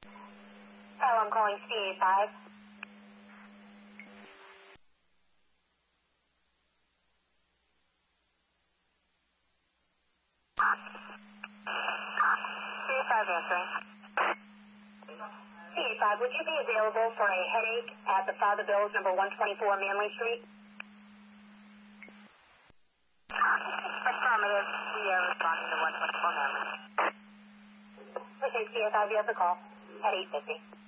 Hello, I'm calling CA5. CA5 answering. CA5, would you be available for a headache at the Father Bills, number 124 Manley Street? Affirmative. We are responding to 124 Manley. Okay, CA5, you have the call at 8:50.